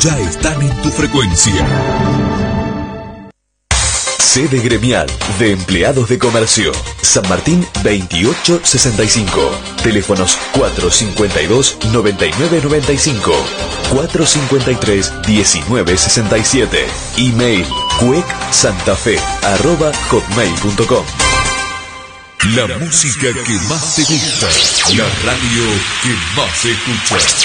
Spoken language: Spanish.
ya están en tu frecuencia. Sede gremial de empleados de comercio. San Martín 2865. Teléfonos 452-9995. 453-1967. Email cuecsantafe@hotmail.com. La música que más te gusta. La radio que más escuchas.